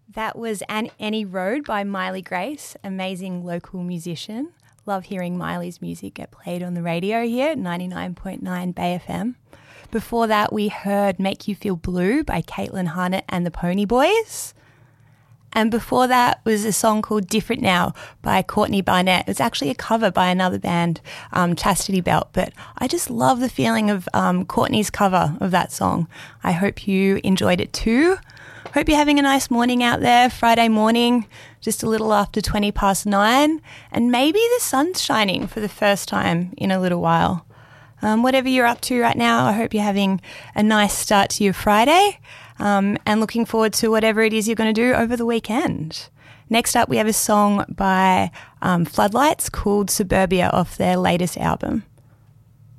That was Any Road by Miley Grace, amazing local musician. Love hearing Miley's music get played on the radio here at 99.9 Bay FM. Before that, we heard Make You Feel Blue by Caitlin Harnett and the Pony Boys. And before that was a song called Different Now by Courtney Barnett. It was actually a cover by another band, Chastity Belt, but I just love the feeling of Courtney's cover of that song. I hope you enjoyed it too. Hope you're having a nice morning out there, Friday morning, just a little after 9:20, and maybe the sun's shining for the first time in a little while. Whatever you're up to right now, I hope you're having a nice start to your Friday and looking forward to whatever it is you're going to do over the weekend. Next up, we have a song by Floodlights called Suburbia off their latest album.